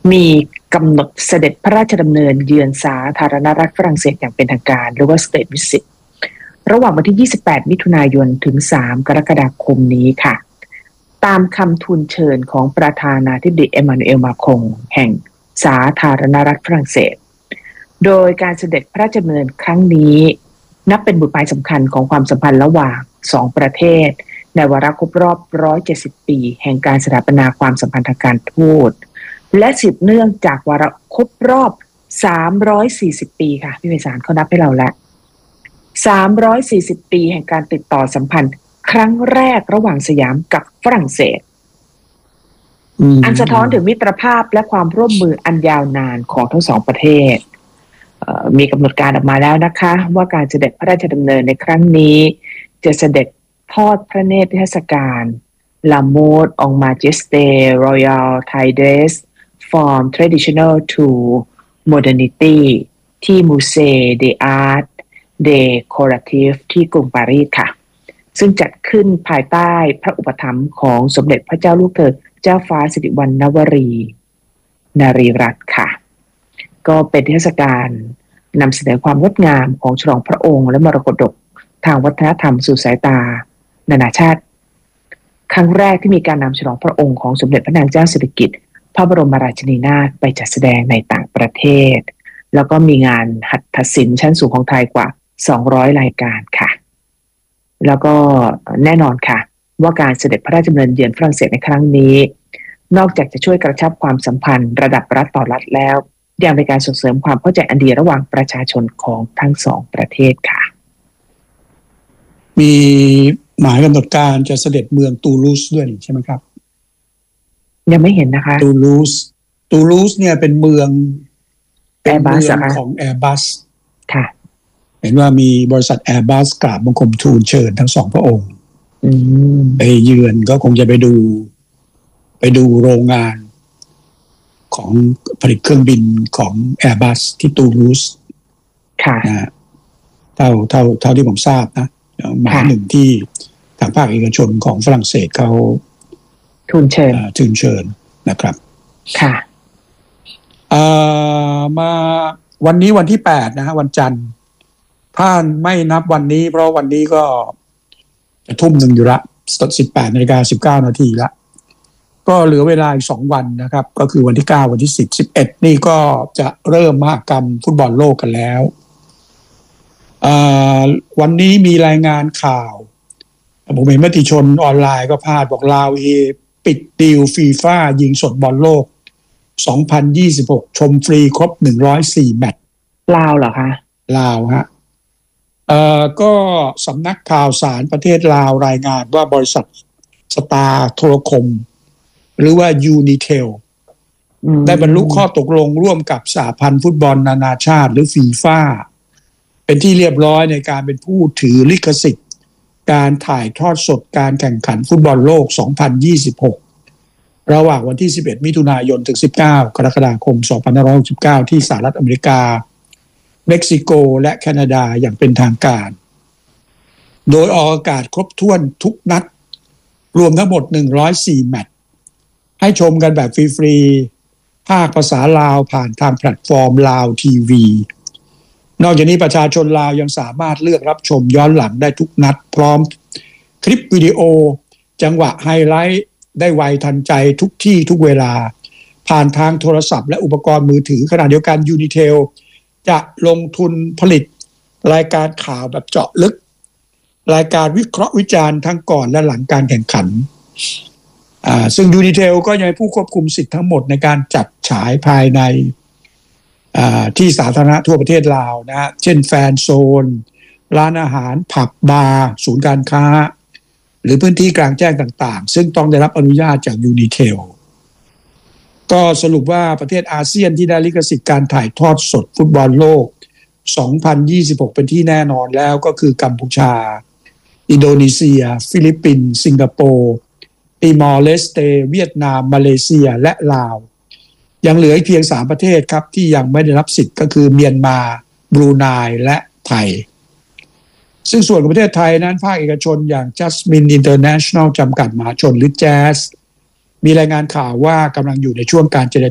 มีกำหนดเสด็จพระราชดำเนินเยือนสาธารณรัฐฝรั่งเศสอย่างเป็นทางการหรือว่า State Visit ระหว่างวันที่28มิถุนายนถึง3กรกฎาคมนี้ค่ะตามคำทูลเชิญของประธานาธิบดีเอมานูเอลมาครงแห่งสาธารณรัฐฝรั่งเศสโดยการเสด็จพระราชดำเนินครั้งนี้นับเป็นบุตรหมายสำคัญของความสัมพันธ์ระหว่าง2ประเทศในวาระครบรอบ170ปีแห่งการสถาปนาความสัมพันธ์ทางการทูตและสืบเนื่องจากวาระครบรอบ340ปีค่ะพี่ไพศาลเขานับให้เราแล้ว340ปีแห่งการติดต่อสัมพันธ์ครั้งแรกระหว่างสยามกับฝรั่งเศสอันสะท้อนถึงมิตรภาพและความร่วมมืออันยาวนานของทั้งสองประเทศมีกำหนดการออกมาแล้วนะคะว่าการเสด็จพระราชดำเนินในครั้งนี้จะเสด็จทอดพระเนตรนิทรรศการ La Mode en Majesté Royal Thai Dress From Traditional to Modernity ที่ Musée des Arts Décoratifs ที่กรุงปารีสค่ะซึ่งจัดขึ้นภายใต้พระอุปถัมภ์ของสมเด็จพระเจ้าลูกเธอเจ้าฟ้าสิริวัณณวรีนารีรัตน์ค่ะก็เป็นเทศกาลนำเสนอความงดงามของฉลองพระองค์และมรดกทางวัฒนธรรมสู่สายตานานาชาติครั้งแรกที่มีการนำฉลองพระองค์ของสมเด็จพระนางเจ้าสิริกิติ์พระบรมราชินีนาถไปจัดแสดงในต่างประเทศแล้วก็มีงานหัตถศิลป์ชั้นสูงของไทยกว่า200รายการค่ะแล้วก็แน่นอนค่ะว่าการเสด็จพระราชดำเนินเยือนฝรั่งเศสในครั้งนี้นอกจากจะช่วยกระชับความสัมพันธ์ระดับรัฐต่อรัฐแล้วยังเป็นการส่งเสริมความเข้าใจอันดีระหว่างประชาชนของทั้งสองประเทศค่ะมีหมายกำหนดการจะเสด็จเมืองตูลูสด้วยใช่ไหมครับยังไม่เห็นนะคะตูลูสเนี่ยเป็นเมืองของ Airbus ค่ะเห็นว่ามีบริษัท Airbus กราบบังคมทูลเชิญทั้งสองพระองค์ไปเยือนก็คงจะไปดูโรงงานของผลิตเครื่องบินของ Airbus ที่ตูลูสค่ะนะเท่าที่ผมทราบนะหมายหนึ่งที่ทางภาคเอกชนของฝรั่งเศสเขาทูลเชิญนะครับค่ะมาวันนี้วันที่8นะฮะวันจันทร์ถ้าไม่นับวันนี้เพราะวันนี้ก็จะทุ่มหนึ่งอยู่ละ18:19 นาทีละก็เหลือเวลาอีก2วันนะครับก็คือวันที่9วันที่10 11นี่ก็จะเริ่มมหกรรมฟุตบอลโลกกันแล้ววันนี้มีรายงานข่าวผมเห็นมติชนออนไลน์ก็พาดบอกลาวปิดดีลฟีฟ่ายิงสดบอลโลก2026ชมฟรีครบ104แมตช์ลาวเหรอคะลาวฮะก็สำนักข่าวสารประเทศลาวรายงานว่าบริษัทสตาร์โทรคมหรือว่า Unitel ได้บรรลุข้อตกลงร่วมกับสหพันธ์ฟุตบอลนานาชาติหรือฟีฟ่าเป็นที่เรียบร้อยในการเป็นผู้ถือลิขสิทธิ์การถ่ายทอดสดการแข่งขันฟุตบอลโลก2026ระหว่างวันที่11มิถุนายนถึง19กรกฎาคม2569ที่สหรัฐอเมริกาเม็กซิโกและแคนาดาอย่างเป็นทางการโดยออกอากาศครบถ้วนทุกนัดรวมทั้งหมด104แมตช์ให้ชมกันแบบฟรีๆภาคภาษาลาวผ่านทางแพลตฟอร์มลาวทีวีนอกจากนี้ประชาชนลาวยังสามารถเลือกรับชมย้อนหลังได้ทุกนัดพร้อมคลิปวิดีโอจังหวะไฮไลท์ได้ไวทันใจทุกที่ทุกเวลาผ่านทางโทรศัพท์และอุปกรณ์มือถือขณะเดียวกัน Unitel จะลงทุนผลิตรายการข่าวแบบเจาะลึกรายการวิเคราะห์วิจารณ์ทั้งก่อนและหลังการแข่งขันซึ่ง Unitel ก็ยังเป็นผู้ควบคุมสิทธิ์ทั้งหมดในการจัดฉายภายในที่สาธารณะทั่วประเทศลาวนะฮะเช่นแฟนโซนร้านอาหารผับบาร์ศูนย์การค้าหรือพื้นที่กลางแจ้งต่างๆซึ่งต้องได้รับอนุญาตจาก Unitel ก็สรุปว่าประเทศอาเซียนที่ได้ลิขสิทธิ์การถ่ายทอดสดฟุตบอลโลก2026เป็นที่แน่นอนแล้วก็คือกัมพูชาอินโดนีเซียฟิลิปปินส์สิงคโปร์ติมอร์เลสเตเวียดนามมาเลเซียและลาวยังเหลือเพียง3ประเทศครับที่ยังไม่ได้รับสิทธิ์ก็คือเมียนมาบรูไนและไทยซึ่งส่วนของประเทศไทยนั้นภาคเอกชนอย่าง Jasmine International จำกัดมหาชนหรือ Jazz มีรายงานข่าวว่ากำลังอยู่ในช่วงการเจร